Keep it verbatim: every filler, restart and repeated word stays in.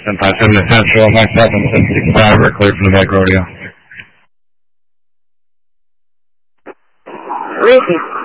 ten five seven Central, myself and seven six five are cleared from the back rodeo. Ricky.